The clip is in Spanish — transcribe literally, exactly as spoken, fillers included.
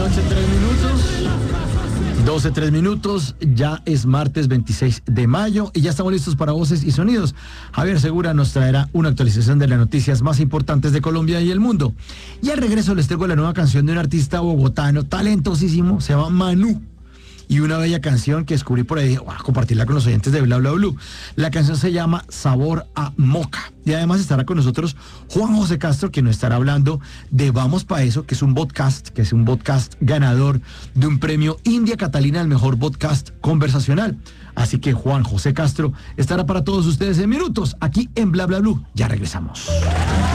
noche, tres minutos. doce, tres minutos, ya es martes veintiséis de mayo y ya estamos listos para Voces y Sonidos. Javier Segura nos traerá una actualización de las noticias más importantes de Colombia y el mundo. Y al regreso les traigo la nueva canción de un artista bogotano talentosísimo, se llama Manú. Y una bella canción que descubrí por ahí, dije, voy a compartirla con los oyentes de Bla Bla Blue. La canción se llama Sabor a Moca. Y además estará con nosotros Juan José Castro, que nos estará hablando de Vamos Pa' Eso, que es un podcast, que es un podcast ganador de un premio India Catalina al mejor podcast conversacional. Así que Juan José Castro estará para todos ustedes en minutos, aquí en Bla Bla Blue. Ya regresamos.